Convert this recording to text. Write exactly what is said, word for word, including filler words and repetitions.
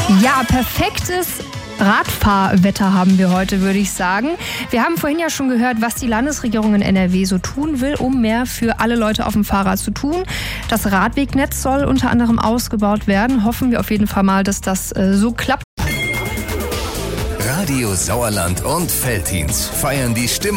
Ja, perfektes Radfahrwetter haben wir heute, würde ich sagen. Wir haben vorhin ja schon gehört, was die Landesregierung in N R W so tun will, um mehr für alle Leute auf dem Fahrrad zu tun. Das Radwegnetz soll unter anderem ausgebaut werden. Hoffen wir auf jeden Fall mal, dass das äh, so klappt. Radio Sauerland und Veltins feiern die Stimmung